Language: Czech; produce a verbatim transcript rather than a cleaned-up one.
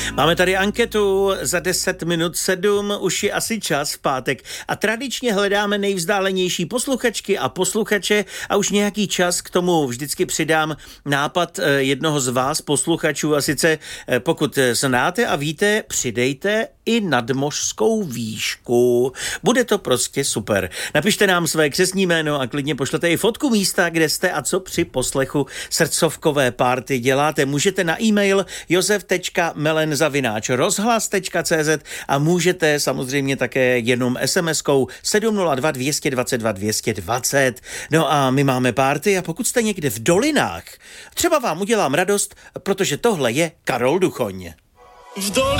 Máme tady anketu za deset minut sedm, už je asi čas v pátek a tradičně hledáme nejvzdálenější posluchačky a posluchače a už nějaký čas k tomu vždycky přidám nápad jednoho z vás posluchačů a sice pokud znáte a víte, přidejte i nadmořskou výšku. Bude to prostě super. Napište nám své křestní jméno a klidně pošlete i fotku místa, kde jste a co při poslechu srdcovkové party děláte. Můžete na e-mail josef tečka melen zavináč rozhlas tečka cé zet a můžete samozřejmě také jenom es em eskou sedm nula dva dvě dva dva dvě dva nula. No a my máme party a pokud jste někde v dolinách, třeba vám udělám radost, protože tohle je Karol Duchoň. V